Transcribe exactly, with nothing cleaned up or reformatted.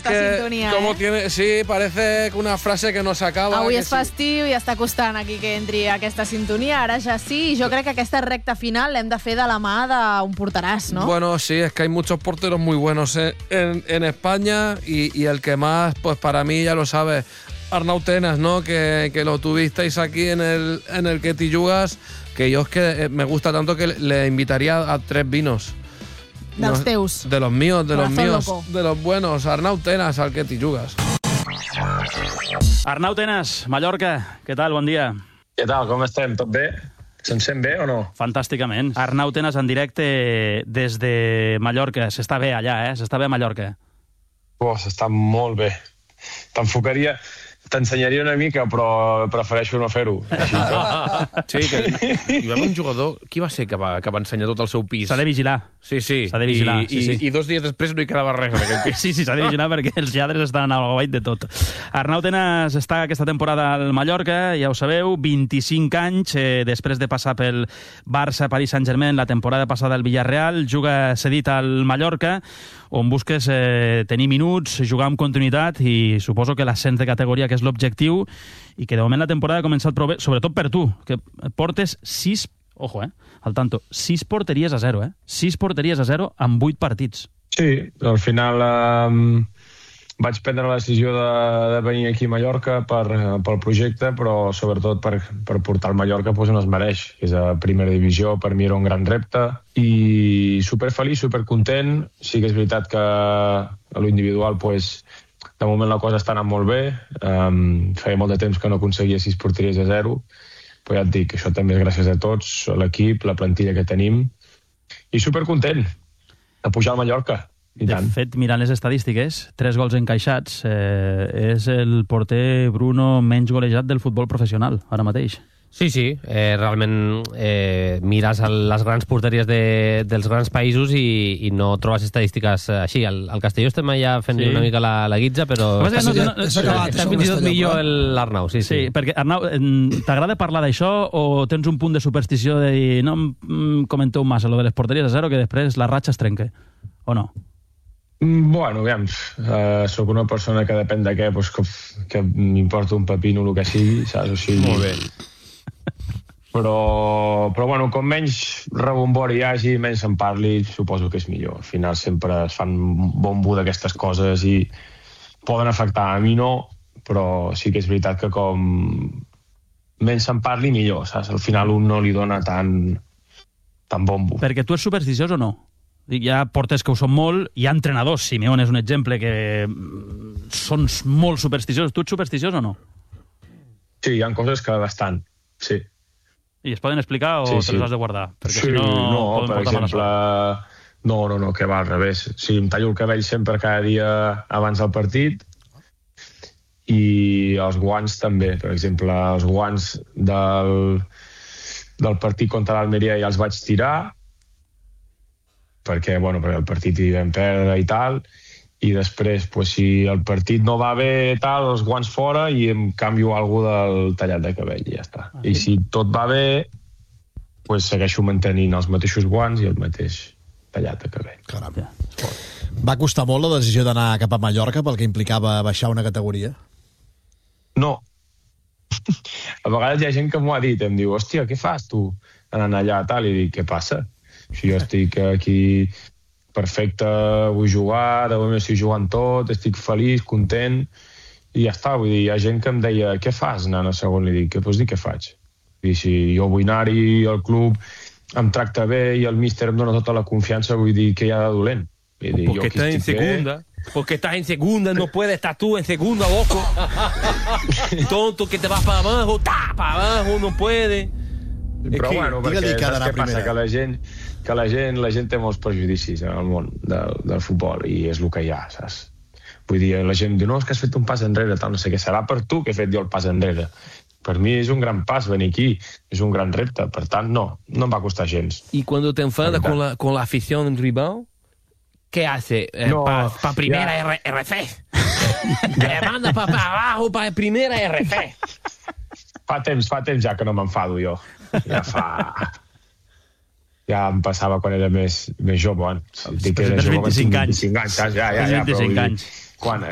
aquesta que, sintonia, como eh? tiene, sí, parece una frase que no s'acaba. Avui que és sí. festiu i està costant aquí que entri aquesta sintonia. Ara ja sí, jo crec que aquesta recta final l'hem de fer de la mà d'un porteràs, ¿no? Bueno, sí, es que hay muchos porteros muy buenos en, en, en España y, y el que más, pues para mí, ya lo sabes, Arnau Tenas, ¿no? Que, que lo tuvisteis aquí en el, en el Que t'hi jugues, que yo es que me gusta tanto que le invitaría a tres vinos. Dels No, teus. de los míos, de los Corazón míos, loco. de los buenos. Arnau Tenas, al Que t'hi jugues. Arnau Tenas, Mallorca, què tal? Bon dia. Què tal, com estem? Tot bé? Se'n sent bé o no? Fantàsticament. Arnau Tenas en directe des de Mallorca. S'està bé allà, eh? S'està bé a Mallorca. Oh, s'està molt bé. T'enfocaria... T'ensenyaria una mica, però prefereixo no fer-ho. Així que... Sí, que hi va haver un jugador... Qui va ser que va, que va ensenyar tot el seu pis? S'ha de vigilar. Sí, sí. S'ha de vigilar, I, sí, sí. I, I dos dies després no hi quedava res en aquell pis. Sí, sí, s'ha de vigilar perquè els lladres estan al guait de tot. Arnau Tenas està aquesta temporada al Mallorca, ja ho sabeu, vint-i-cinc anys, eh, després de passar pel Barça, Paris Saint-Germain, la temporada passada al Villarreal, juga cedit al Mallorca, on busques eh, tenir minuts, jugar amb continuïtat i suposo que l'ascens de categoria, que és l'objectiu, i que de moment la temporada ha començat prou bé, sobretot per tu, que portes sis, ojo, eh, al tanto, sis porteries a zero, eh? Sis porteries a zero amb vuit partits. Sí, al final eh, vaig prendre la decisió de, de venir aquí a Mallorca per, pel projecte, però sobretot per, per portar el Mallorca pues, on es mereix, que és a primera divisió. Per mi era un gran repte i superfeliç, supercontent. Sí que és veritat que a l'individual pues, de moment la cosa està anant molt bé. Um, feia molt de temps que no aconseguia sis porteries a zero, però ja et dic, això també és gràcies a tots, a l'equip, la plantilla que tenim, i supercontent de pujar al Mallorca. I de tant. fet, mirant les estadístiques, tres gols encaixats, eh, és el porter Bruno menys golejat del futbol professional, ara mateix. Sí, sí, eh, realment eh, mires el, les grans porteries de, dels grans països i, i no trobes estadístiques així. Al, al Castelló estem allà fent Sí. una mica la, la guitza, però No, no, no, no, És acabat, està això, fins i tot Castelló, millor però. el- l'Arnau, sí, sí. Sí, perquè, Arnau, em, t'agrada parlar d'això o tens un punt de superstició de dir no em comenteu massa lo de les porteries a zero que després la ratxa es trenca, o no? Mm, Bueno, aviam, uh, sóc una persona que depèn de què, doncs, que, que m'importa un pepino el que sigui, saps? O sigui, Molt bé. Però, però bueno, com menys rebombori hi hagi, menys se'n parli, suposo que és millor. Al final sempre es fan bombo d'aquestes coses i poden afectar. A mi no, però sí que és veritat que com menys se'n parli, millor, saps? Al final un no li dona tant, tant bombo. Perquè tu ets supersticiós o no? Dic, hi ha porters que ho són molt, hi ha entrenadors, Simeone és un exemple, que mm, són molt supersticiosos. Tu ets supersticiós o no? Sí, hi ha coses que bastant, sí. I es poden explicar o Sí, te sí. les has de guardar? Perquè Sí, si no, no, poden per portar mala exemple... sort. No, no, no, que va al revés. Sí, em tallo el cabell sempre cada dia abans del partit i els guants també. Per exemple, els guants del, del partit contra l'Almeria ja els vaig tirar perquè, bueno, perquè el partit hi vam perdre i tal, i després, pues, si el partit no va bé, tal, els guants fora i em canvio alguna del tallat de cabell i ja està. Ah, I sí? si tot va bé, pues, segueixo mantenint els mateixos guants i el mateix tallat de cabell. Caram. Ja. Va costar molt la decisió d'anar cap a Mallorca pel que implicava baixar una categoria? No. A vegades hi ha gent que m'ho ha dit, em diu, hòstia, què fas tu anant allà, tal, i dic, què passa? Si jo estic aquí perfecte, vull jugar, de moment estic jugant tot, estic feliç, content, i ja està. Vull dir, hi ha gent que em deia, què fas anant a segon? Li dic, què pots dir què faig? Vull dir, si jo vull anar-hi, el club em tracta bé i el míster em dona tota la confiança, vull dir, què hi ha de dolent? Vull dir, Porque jo aquí estás en estic bé. segunda. Porque estás en segunda, no puedes estar tú en segunda, loco. Tonto que te vas para abajo, ta, para abajo, no puede. Però que- bueno, perquè digue-li que ha saps d'anar què passa? primera. Que la gent, que la gent, la gent té molts prejudicis en el món del, del futbol i és el que hi ha, saps? Vull dir, la gent diu, no, és que has fet un pas enrere, tal, no sé què, serà per tu que he fet jo el pas enrere. Per mi és un gran pas venir aquí, és un gran repte, per tant, no, no em va costar gens. Y cuando te enfadas con la, con la afición rival, ¿qué hace? Eh, No, para pa primera ya. R- RC. Me manda para abajo, para primera R C. Fa temps, fa temps ja que no m'enfado jo. Ja fa... Ja em passava quan era més, més jove. Bueno, dic que era Tens jove, quan tinc vint-i-cinc anys. vint-i-cinc anys, saps? Ja, ja, Tens ja, però vint-i-cinc vull dir, anys. Quan,